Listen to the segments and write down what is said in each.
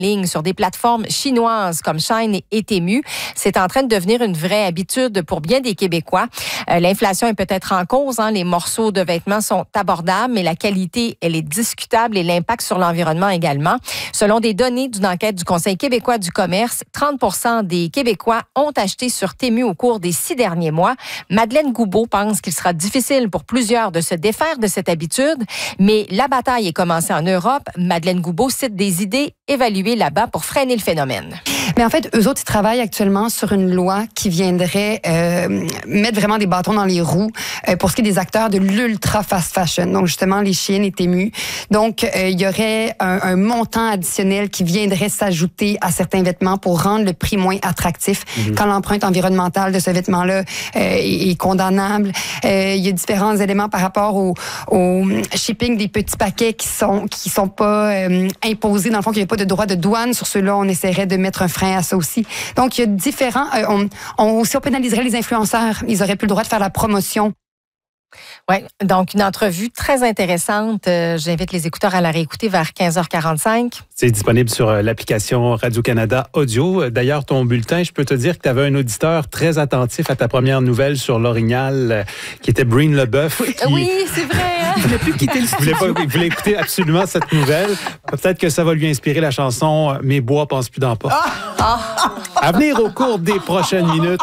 ligne sur des plateformes chinoises comme Shein et Temu. C'est en train de devenir une vraie habitude pour bien des Québécois. L'inflation est peut-être en cause. Les morceaux de vêtements sont abordables, mais la qualité, elle est discutable et l'impact sur l'environnement également. Selon des données d'une enquête du Conseil québécois du commerce, 30% des Québécois ont acheté sur Temu au cours des 6 derniers mois. Madeleine Goubeau pense qu'il sera difficile pour plusieurs de se défaire de cette habitude, mais la bataille est commencée en Europe. Madeleine Goubeau cite des idées évaluées là-bas pour freiner le phénomène. Mais en fait, eux autres, ils travaillent actuellement sur une loi qui viendrait mettre vraiment des bâtons dans les roues pour ce qui est des acteurs de l'ultra fast fashion. Donc, justement, les Shein et Temu. Donc, il y aurait un montant additionnel qui viendrait s'ajouter à certains vêtements pour rendre le prix moins attractif quand l'empreinte environnementale de ce vêtement-là est condamnable. Il y a différents éléments par rapport au shipping des petits paquets qui sont pas imposés. Dans le fond, qu'il n'y a pas de droit de douane sur ceux-là. On essaierait de mettre un frein à ça aussi. Donc, il y a différents... on pénaliserait les influenceurs. Ils auraient plus le droit de faire la promotion. Oui, donc une entrevue très intéressante. J'invite les écouteurs à la réécouter vers 15h45. C'est disponible sur l'application Radio-Canada Audio. D'ailleurs, ton bulletin, je peux te dire que tu avais un auditeur très attentif à ta première nouvelle sur l'Orignal, qui était Breen Leboeuf. Oui, c'est vrai. Il ne voulait plus quitter le studio. Il voulait écouter absolument cette nouvelle. Peut-être que ça va lui inspirer la chanson « Mes bois pensent plus dans pas ». À venir au cours des prochaines minutes.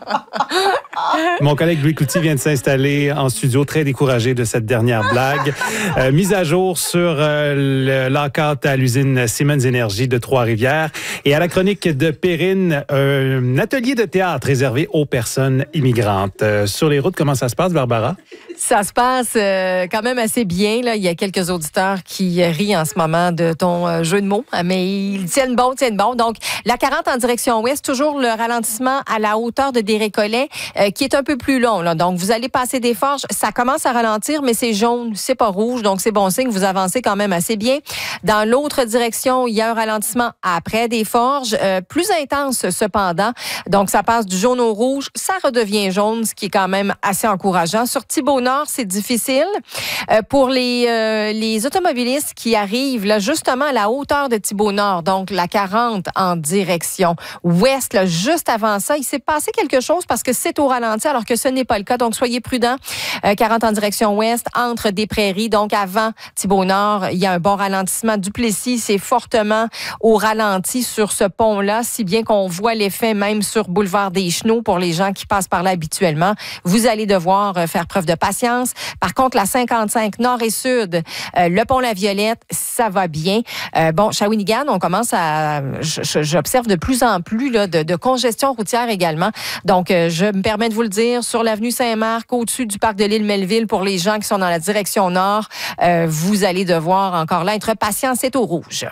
Mon collègue Louis Cloutier vient de s'installer en studio, très découragé de cette dernière blague. Mise à jour sur le lock-out à l'usine Siemens Énergie de Trois-Rivières. Et à la chronique de Perrine, un atelier de théâtre réservé aux personnes immigrantes. Sur les routes, comment ça se passe, Barbara? Ça se passe quand même assez bien. Là. Il y a quelques auditeurs qui rient en ce moment de ton jeu de mots, mais ils tiennent bon. Donc, la 40 en direction ouest, toujours le ralentissement à la hauteur de Desrécollets, qui est un peu plus long. Là. Donc, vous allez passer des forges. Ça commence à ralentir, mais c'est jaune, c'est pas rouge. Donc, c'est bon signe. Vous avancez quand même assez bien. Dans l'autre direction, il y a un ralentissement après des forges, plus intense cependant. Donc, ça passe du jaune au rouge. Ça redevient jaune, ce qui est quand même assez encourageant. Sur Thibault-Nord, c'est difficile. Pour les automobilistes qui arrivent là, justement à la hauteur de Thibault-Nord, donc la 40 en direction ouest, là, juste avant ça, il s'est passé quelque chose parce que c'est au ralenti alors que ce n'est pas le cas. Donc, soyez prudents. 40 en direction ouest, entre des prairies. Donc, avant Thibault-Nord, il y a un bon ralentissement. Duplessis, c'est fortement au ralenti sur ce pont-là, si bien qu'on voit l'effet même sur Boulevard des Chenaux pour les gens qui passent par là habituellement. Vous allez devoir faire preuve de patience. Par contre, la 55 nord et sud, le pont La Violette, ça va bien. Shawinigan, on commence à... J'observe de plus en plus là, de congestion routière également. Donc, je me permets de vous le dire, sur l'avenue Saint-Marc, au-dessus du parc de l'île Melville, pour les gens qui sont dans la direction nord, vous allez devoir encore là être patient, c'est au rouge.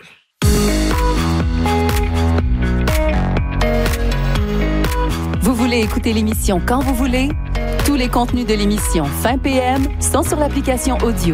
Vous voulez écouter l'émission quand vous voulez? Tous les contenus de l'émission Fin PM sont sur l'application audio.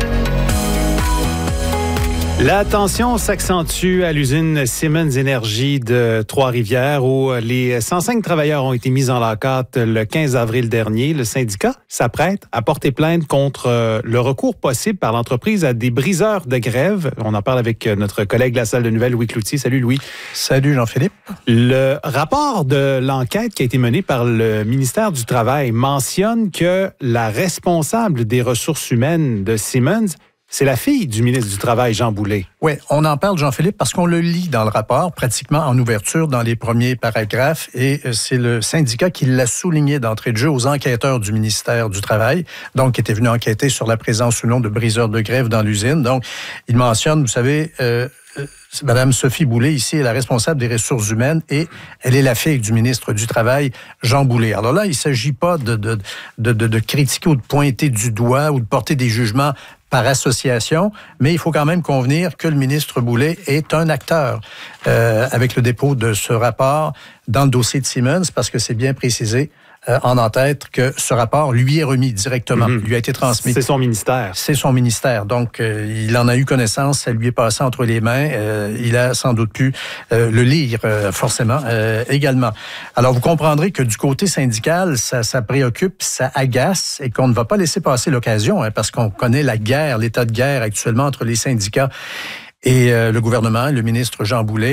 La tension s'accentue à l'usine Siemens Énergie de Trois-Rivières où les 105 travailleurs ont été mis en lock-out le 15 avril dernier. Le syndicat s'apprête à porter plainte contre le recours possible par l'entreprise à des briseurs de grève. On en parle avec notre collègue de la salle de nouvelles, Louis Cloutier. Salut Louis. Salut Jean-Philippe. Le rapport de l'enquête qui a été menée par le ministère du Travail mentionne que la responsable des ressources humaines de Siemens, c'est la fille du ministre du Travail, Jean Boulet. Oui, on en parle, Jean-Philippe, parce qu'on le lit dans le rapport, pratiquement en ouverture, dans les premiers paragraphes, et c'est le syndicat qui l'a souligné d'entrée de jeu aux enquêteurs du ministère du Travail, donc qui était venu enquêter sur la présence ou non de briseurs de grève dans l'usine. Donc, il mentionne, vous savez... Madame Sophie Boulet, ici, est la responsable des ressources humaines et elle est la fille du ministre du Travail, Jean Boulet. Alors là, il ne s'agit pas de critiquer ou de pointer du doigt ou de porter des jugements par association, mais il faut quand même convenir que le ministre Boulet est un acteur avec le dépôt de ce rapport dans le dossier de Siemens, parce que c'est bien précisé en en-tête que ce rapport lui est remis directement, lui a été transmis. C'est son ministère. C'est son ministère. Donc, il en a eu connaissance, ça lui est passé entre les mains. Il a sans doute pu le lire, forcément, également. Alors, vous comprendrez que du côté syndical, ça préoccupe, ça agace et qu'on ne va pas laisser passer l'occasion, parce qu'on connaît la guerre, l'état de guerre actuellement entre les syndicats et le gouvernement, le ministre Jean Boulet.